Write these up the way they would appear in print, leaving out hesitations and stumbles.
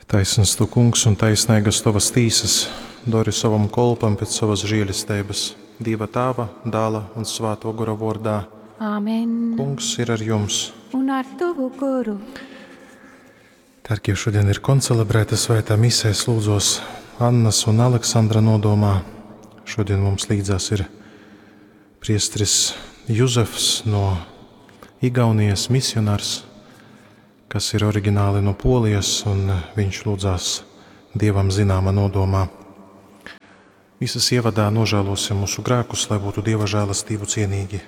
Taisns tu, kungs, un taisnīgas tavas tīsas, dori savam kolpam pēc savas žēlistības, Dieva Tēva, Dēla un Svēto Gara vārdā. Āmen. Kungs ir ar jums. Un ar tavu garu. Darbie, šodien ir koncelebrēta svētā misē, lūdzos Annas un Aleksandra nodomā. Šodien mums līdzās ir priesteris Juzefs no Igaunijas, misionārs, kas ir oriģināli no Polijas, un viņš lūdzās Dievam zināma nodomā. Visas ievadā nožēlosim mūsu grēkus, lai būtu Dieva žēlastību cienīgi.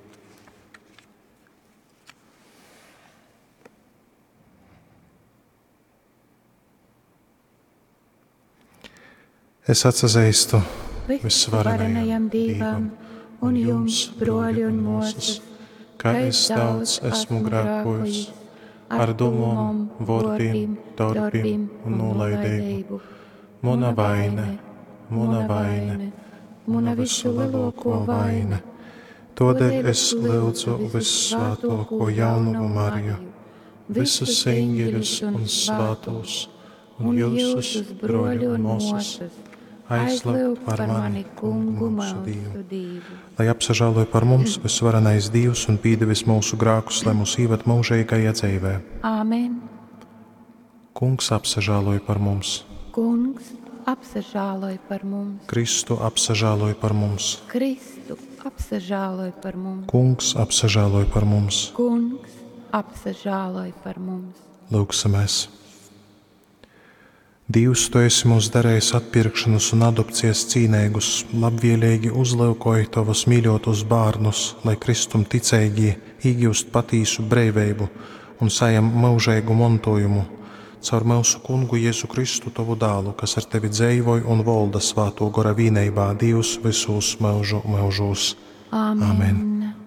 Es atsazīstu visvarenajam Dievam un jums, broļi un mūsas, ka es daudz esmu grēkojis ar domām, vārdiem, darbiem un nolaidību. Mana vaina, mana visu lielāko vaina. Tādēļ es lūdzu vissvētāko jaunumu Mariju, visus eņģeļus un svētos, un jūsus broļu un mūsas, aizlūgt par mani, kungu mūsu Dievu. Lai apsažāloja par mums visvarenais Dievs un pīdevis mūsu grēkus, lai mūs ievad mūžīgajā dzīvē. Āmen. Kungs apsažāloja par mums. Kungs apsažāloja par mums. Kristu apsažāloja par mums. Kristu apsažāloja par mums. Kungs apsažāloja par mums. Kungs apsažāloja par mums. Lūksimies. Dievs, tu esi mums darējis atpirkšanas un adopcijas cīnīgus, labvēlīgi uzlaukoji tavus mīļotus bērnus, lai Kristum ticīgi iegūst patīsu brīvību un sajam mūžīgu mantojumu. Caur mūsu kungu Jēzu Kristu, tavu dēlu, kas ar tevi dzīvoja un valda Svēto Gara vienībā, Dievs visos mūžu mūžos. Āmen.